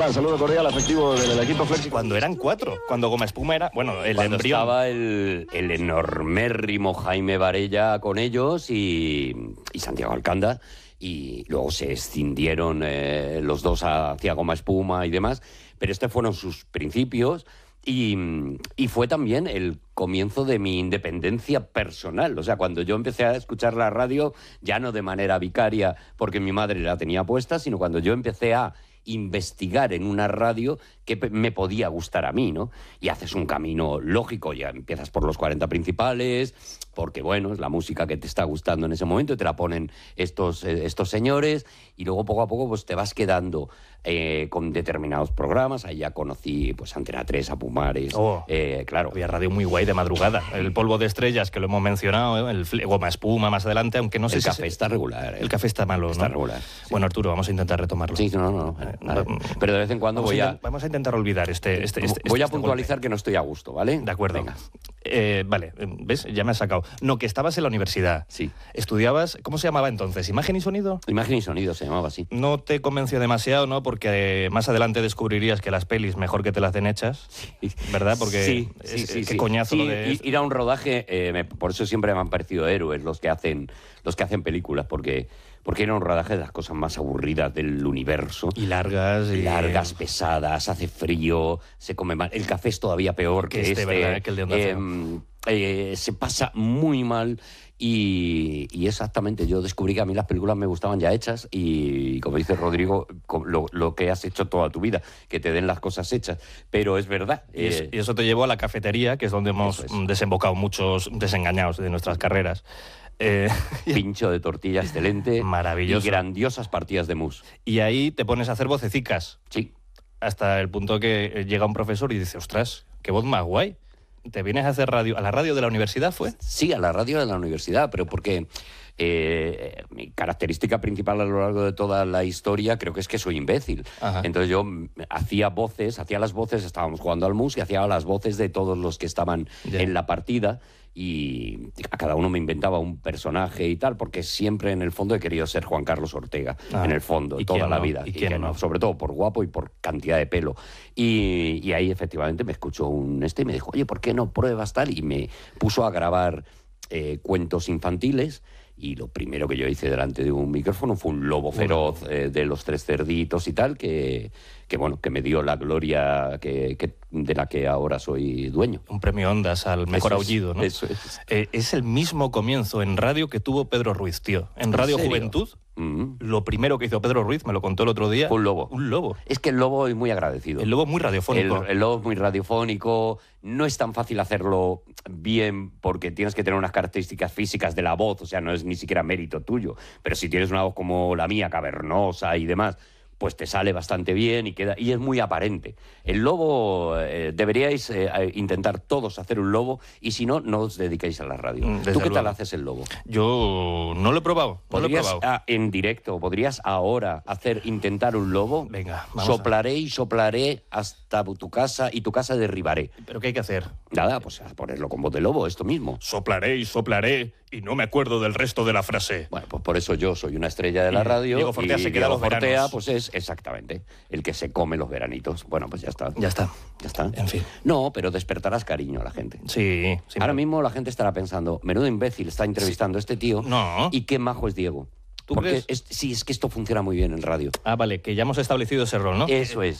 Espuma, saludo cordial, afectivo del equipo Flexi. Cuando eran 4, cuando Goma Espuma era, bueno, el cuando embrión. estaba el enormérrimo Jaime Varella con ellos y Santiago Alcántara, y luego se escindieron los dos hacia Goma Espuma y demás, pero estos fueron sus principios. Y fue también el comienzo de mi independencia personal. O sea, cuando yo empecé a escuchar la radio, ya no de manera vicaria porque mi madre la tenía puesta, sino cuando yo empecé a investigar en una radio que me podía gustar a mí, ¿no? Y haces un camino lógico, ya empiezas por los 40 principales, porque, bueno, es la música que te está gustando en ese momento y te la ponen estos señores, y luego poco a poco pues te vas quedando con determinados programas. Ahí ya conocí pues Antena 3, a Pumares, claro. Había radio muy guay de madrugada. El Polvo de Estrellas, que lo hemos mencionado, el Goma Espuma más adelante, aunque no sé el si... café está regular. El café está malo, está ¿no? regular. Sí. Bueno, Arturo, vamos a intentar retomarlo. Sí, no. Pero de vez en cuando vamos a intentar olvidar voy a puntualizar golpe. Que no estoy a gusto, ¿vale? De acuerdo. Venga. Vale, ¿ves? Ya me has sacado. No, que estabas en la universidad. Sí. Estudiabas, ¿cómo se llamaba entonces? ¿Imagen y sonido? Imagen y sonido se llamaba así. No te convenció demasiado, ¿no? Porque más adelante descubrirías que las pelis mejor que te las den hechas, sí. ¿Verdad? Porque qué coñazo lo de... Ir a un rodaje, por eso siempre me han parecido héroes los que hacen películas, porque era un rodaje de las cosas más aburridas del universo. Y largas. Pesadas, hace frío, se come mal. El café es todavía peor que este. ¿Verdad? Que el de Onda Cero. Se pasa muy mal y exactamente, yo descubrí que a mí las películas me gustaban ya hechas y, como dice Rodrigo, lo que has hecho toda tu vida, que te den las cosas hechas. Pero es verdad. Y eso te llevó a la cafetería, que es donde hemos desembocado muchos desengañados de nuestras carreras. Pincho de tortilla excelente. Maravilloso. Y grandiosas partidas de mousse. Y ahí te pones a hacer vocecicas. Sí. Hasta el punto que llega un profesor y dice, ostras, qué voz más guay. ¿Te vienes a hacer radio? ¿A la radio de la universidad fue? Sí, a la radio de la universidad, pero porque mi característica principal a lo largo de toda la historia creo que es que soy imbécil. Ajá. Entonces yo hacía las voces, estábamos jugando al mus y hacía las voces de todos los que estaban en la partida. Y a cada uno me inventaba un personaje y tal, porque siempre en el fondo he querido ser Juan Carlos Ortega, en el fondo, toda la vida. ¿Y quién no? Sobre todo por guapo y por cantidad de pelo. Y ahí efectivamente me escuchó y me dijo, oye, ¿por qué no pruebas tal? Y me puso a grabar cuentos infantiles. Y lo primero que yo hice delante de un micrófono fue un lobo feroz de los 3 cerditos y tal, que me dio la gloria de la que ahora soy dueño. Un premio Ondas al mejor aullido, ¿no? Eso es. Es el mismo comienzo en radio que tuvo Pedro Ruiz, tío. En Radio Juventud, lo primero que hizo Pedro Ruiz, me lo contó el otro día... Fue un lobo. Un lobo. Es que el lobo es muy agradecido. El lobo es muy radiofónico. El lobo es muy radiofónico. No es tan fácil hacerlo bien porque tienes que tener unas características físicas de la voz, o sea, no es ni siquiera mérito tuyo. Pero si tienes una voz como la mía, cavernosa y demás, pues te sale bastante bien y es muy aparente. El lobo, deberíais intentar todos hacer un lobo, y si no, no os dediquéis a la radio. ¿Tú qué tal haces el lobo? Yo no lo he probado. En directo, ¿podrías ahora intentar un lobo? Venga, Soplaré y soplaré hasta tu casa y tu casa derribaré. ¿Pero qué hay que hacer? Nada, pues a ponerlo con voz de lobo, esto mismo. Soplaré y soplaré y no me acuerdo del resto de la frase. Bueno, pues por eso yo soy una estrella de la radio. Diego Fortea se queda los veranos. Fortea, pues es exactamente el que se come los veranitos. Bueno, pues ya está. Ya está. En fin. No, pero despertarás cariño a la gente. Sí. Ahora mismo la gente estará pensando, menudo imbécil está entrevistando a este tío. No. Y qué majo es Diego. ¿Tú Porque crees? es que esto funciona muy bien en radio. Ah, vale, que ya hemos establecido ese rol, ¿no? Eso es.